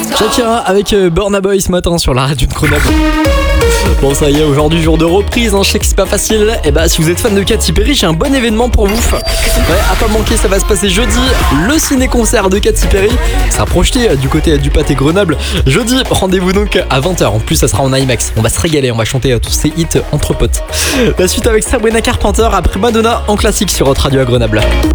Shakira avec Burna Boy ce matin sur la radio de Grenoble. Bon ça y est, aujourd'hui jour de reprise, je sais que c'est pas facile. Et bah si vous êtes fan de Katy Perry, j'ai un bon événement pour vous. Ouais, à pas manquer, ça va se passer jeudi. Le ciné-concert de Katy Perry sera projeté du côté du Pâté Grenoble. Jeudi, rendez-vous donc à 20h. En plus ça sera en IMAX. On va se régaler, on va chanter tous ces hits entre potes. La suite avec Sabrina Carpenter après Madonna en classique sur votre radio à Grenoble.